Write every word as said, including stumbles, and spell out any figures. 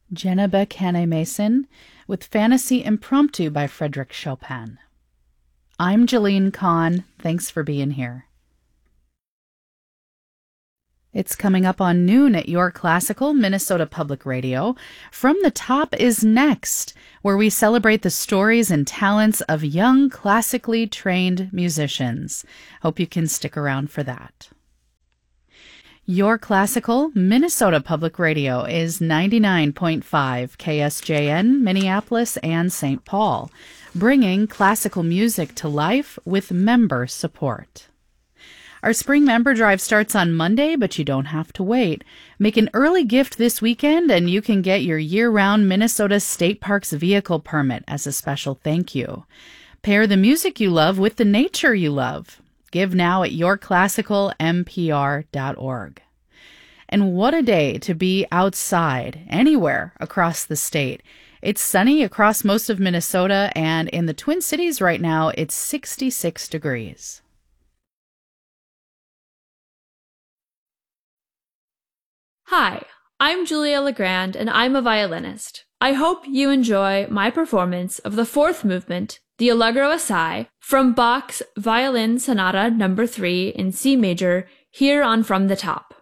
Jenna Beck-Hannay Mason with Fantasy Impromptu by Frédéric Chopin. I'm Jeline Kahn. Thanks for being here. It's coming up on noon at Your Classical, Minnesota Public Radio. From the Top is next, where we celebrate the stories and talents of young, classically trained musicians. Hope you can stick around for that. Your Classical, Minnesota Public Radio is ninety-nine point five K S J N, Minneapolis and Saint Paul, bringing classical music to life with member support. Our spring member drive starts on Monday, but you don't have to wait. Make an early gift this weekend and you can get your year-round Minnesota State Parks vehicle permit as a special thank you. Pair the music you love with the nature you love. Give now at your classical m p r dot org. And what a day to be outside, anywhere across the state. It's sunny across most of Minnesota, and in the Twin Cities right now, it's sixty-six degrees. Hi, I'm Julia Legrand, and I'm a violinist. I hope you enjoy my performance of the fourth movement, the Allegro Assai, from Bach's Violin Sonata number three in C major, here on From the Top.